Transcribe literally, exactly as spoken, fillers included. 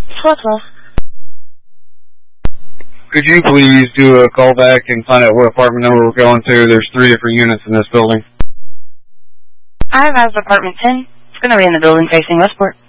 twelve twelve. Could you please do a call back and find out what apartment number we're going to? There's three different units in this building. I have as apartment ten. It's going to be in the building facing Westport.